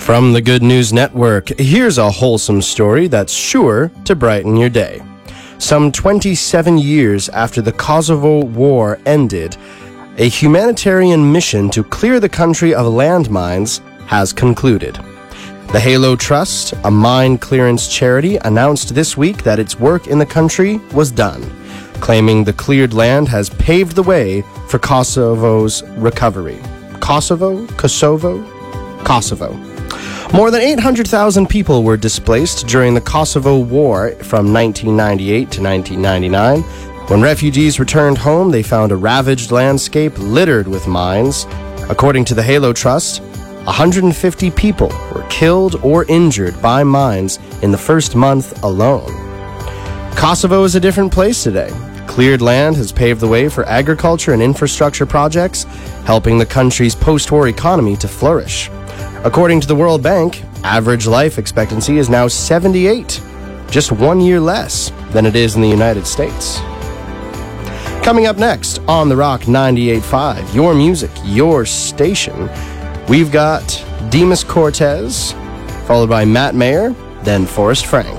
From the Good News Network, here's a wholesome story that's sure to brighten your day. Some 27 years after the Kosovo War ended, a humanitarian mission to clear the country of landmines has concluded. The Halo Trust, a mine clearance charity, announced this week that its work in the country was done, claiming the cleared land has paved the way for Kosovo's recovery. Kosovo? More than 800,000 people were displaced during the Kosovo War from 1998 to 1999. When refugees returned home, they found a ravaged landscape littered with mines. According to the Halo Trust, 150 people were killed or injured by mines in the first month alone. Kosovo is a different place today. Cleared land has paved the way for agriculture and infrastructure projects, helping the country's post-war economy to flourish. According to the World Bank, average life expectancy is now 78, just 1 year less than it is in the United States. Coming up next on The Rock 98.5, your music, your station, we've got Demas Cortez, followed by Matt Mayer, then Forrest Frank.